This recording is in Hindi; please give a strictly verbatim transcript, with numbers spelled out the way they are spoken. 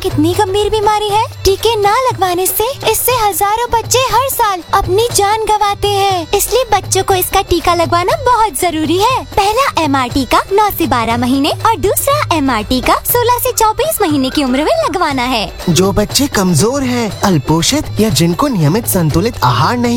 कितनी गंभीर बीमारी है। टीके न लगवाने से इससे हजारों बच्चे हर साल अपनी जान गंवाते हैं, इसलिए बच्चों को इसका टीका लगवाना बहुत जरूरी है। पहला एम आर टी का नौ से बारह महीने और दूसरा एम आर टी का सोलह से चौबीस महीने की उम्र में लगवाना है। जो बच्चे कमजोर हैं, अल्पोषित या जिनको नियमित संतुलित आहार नहीं